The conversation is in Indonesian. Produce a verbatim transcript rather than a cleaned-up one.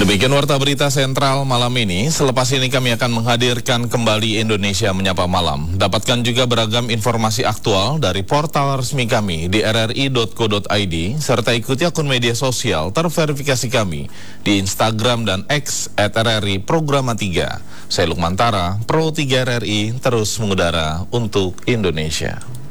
Demikian Warta Berita Sentral malam ini. Selepas ini kami akan menghadirkan kembali Indonesia Menyapa Malam. Dapatkan juga beragam informasi aktual dari portal resmi kami di r r i dot co dot i d, serta ikuti akun media sosial terverifikasi kami di Instagram dan X at r r i Programa tiga. Saya Lukman Tara, Pro tiga R R I, terus mengudara untuk Indonesia.